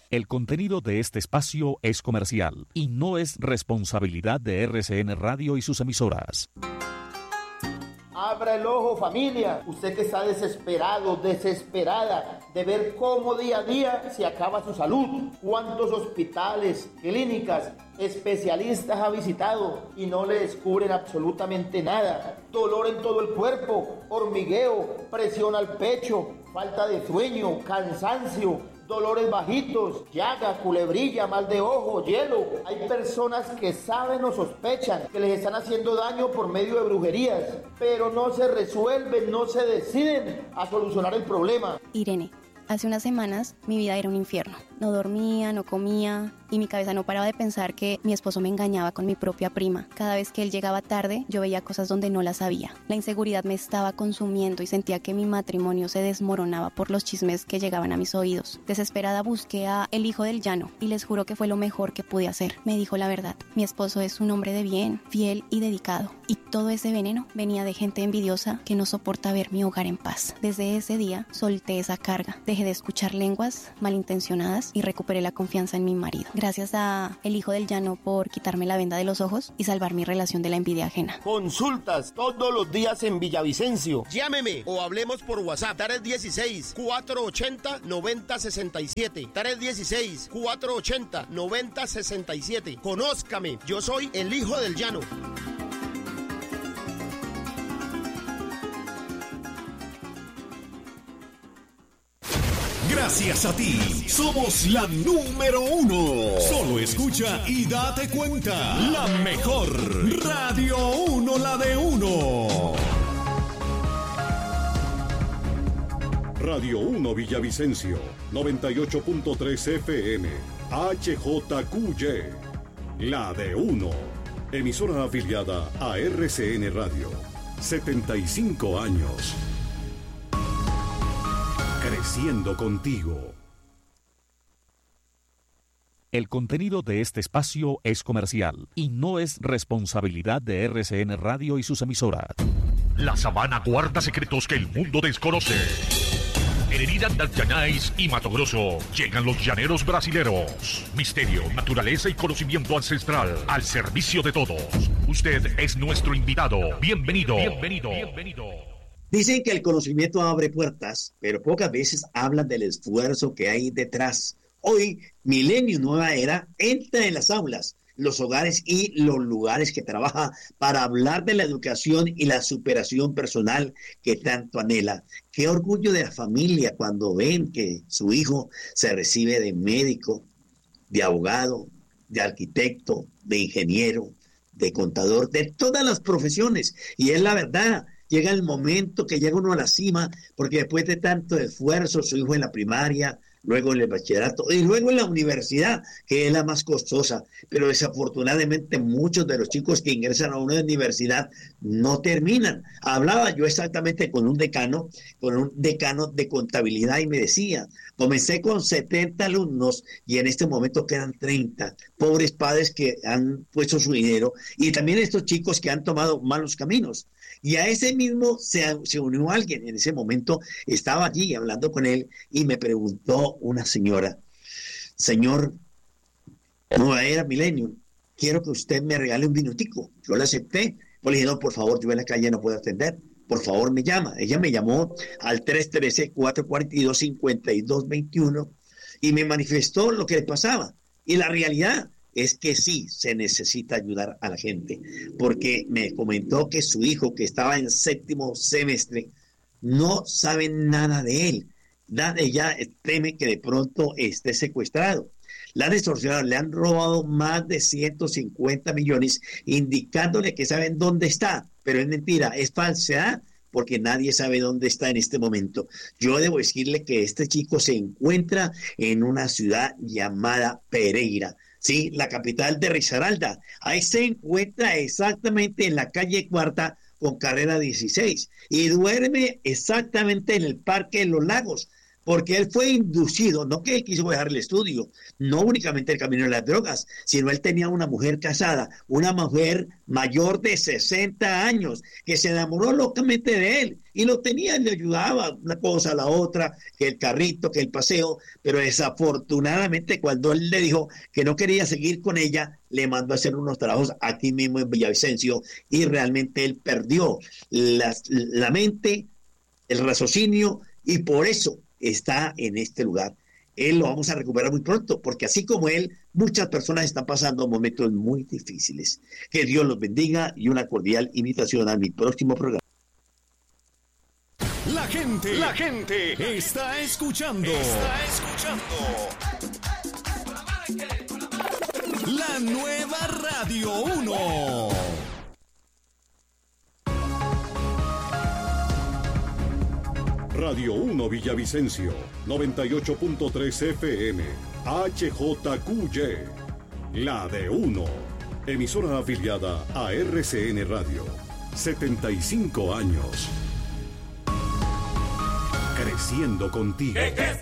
El contenido de este espacio es comercial y no es responsabilidad de RCN Radio y sus emisoras. Abra el ojo, familia. Usted que está desesperado, desesperada de ver cómo día a día se acaba su salud. Cuántos hospitales, clínicas, especialistas ha visitado y no le descubren absolutamente nada. Dolor en todo el cuerpo, hormigueo, presión al pecho, falta de sueño, cansancio, dolores bajitos, llaga, culebrilla, mal de ojo, hielo. Hay personas que saben o sospechan que les están haciendo daño por medio de brujerías, pero no se resuelven, no se deciden a solucionar el problema. Irene, hace unas semanas mi vida era un infierno. No dormía, no comía y mi cabeza no paraba de pensar que mi esposo me engañaba con mi propia prima. Cada vez que él llegaba tarde, yo veía cosas donde no las sabía. La inseguridad me estaba consumiendo y sentía que mi matrimonio se desmoronaba por los chismes que llegaban a mis oídos. Desesperada busqué a El Hijo del Llano y les juro que fue lo mejor que pude hacer. Me dijo la verdad. Mi esposo es un hombre de bien, fiel y dedicado. Y todo ese veneno venía de gente envidiosa que no soporta ver mi hogar en paz. Desde ese día solté esa carga. Dejé de escuchar lenguas malintencionadas y recuperé la confianza en mi marido. Gracias a El Hijo del Llano por quitarme la venda de los ojos y salvar mi relación de la envidia ajena. Consultas todos los días en Villavicencio. Llámeme o hablemos por WhatsApp. 316-480-9067. 316-480-9067. Conózcame. Yo soy El Hijo del Llano. Gracias a ti, somos la número 1. Solo escucha y date cuenta. La mejor Radio 1, la de 1. Radio 1 Villavicencio, 98.3 FM, HJQY, la de 1. Emisora afiliada a RCN Radio. 75 años. Creciendo contigo. El contenido de este espacio es comercial y no es responsabilidad de RCN Radio y sus emisoras. La sabana guarda secretos que el mundo desconoce. En Herida del Llanais y Mato Grosso llegan los llaneros brasileros. Misterio, naturaleza y conocimiento ancestral al servicio de todos. Usted es nuestro invitado. Bienvenido. Bienvenido. Bienvenido. Dicen que el conocimiento abre puertas, pero pocas veces hablan del esfuerzo que hay detrás. Hoy, Milenio Nueva Era entra en las aulas, los hogares y los lugares que trabaja para hablar de la educación y la superación personal que tanto anhela. Qué orgullo de la familia cuando ven que su hijo se recibe de médico, de abogado, de arquitecto, de ingeniero, de contador, de todas las profesiones. Y es la verdad. Llega el momento que llega uno a la cima, porque después de tanto esfuerzo, su hijo en la primaria, luego en el bachillerato y luego en la universidad, que es la más costosa. Pero desafortunadamente muchos de los chicos que ingresan a una universidad no terminan. Hablaba yo exactamente con un decano de contabilidad y me decía, comencé con 70 alumnos y en este momento quedan 30. Pobres padres que han puesto su dinero y también estos chicos que han tomado malos caminos. Y a ese mismo se unió alguien. En ese momento estaba allí hablando con él y me preguntó una señora, señor, Nueva Era Milenio, quiero que usted me regale un minutico. Yo le acepté. Yo le dije, no, por favor, yo en la calle no puedo atender. Por favor, me llama. Ella me llamó al 313-442-5221 y me manifestó lo que le pasaba. Y la realidad es que sí se necesita ayudar a la gente, porque me comentó que su hijo, que estaba en 7º semestre, no sabe nada de él. Ella teme que de pronto esté secuestrado. La han extorsionado, le han robado más de 150 millones, indicándole que saben dónde está, pero es mentira, es falsedad, porque nadie sabe dónde está en este momento. Yo debo decirle que este chico se encuentra en una ciudad llamada Pereira, sí, la capital de Risaralda. Ahí se encuentra exactamente en la calle Cuarta con carrera 16 y duerme exactamente en el Parque de los Lagos. porque él fue inducido, no que quiso dejar el estudio, no únicamente el camino de las drogas, sino él tenía una mujer casada, una mujer mayor de 60 años, que se enamoró locamente de él, y lo tenía, le ayudaba una cosa a la otra, que el carrito, que el paseo, pero desafortunadamente cuando él le dijo que no quería seguir con ella, le mandó a hacer unos trabajos aquí mismo en Villavicencio, y realmente él perdió la mente, el raciocinio, y por eso está en este lugar. Él lo vamos a recuperar muy pronto, porque así como él, muchas personas están pasando momentos muy difíciles. Que Dios los bendiga y una cordial invitación a mi próximo programa. La gente está escuchando. La nueva Radio 1. Radio 1 Villavicencio, 98.3 FM, HJQY, la de 1, emisora afiliada a RCN Radio, 75 años. Creciendo contigo.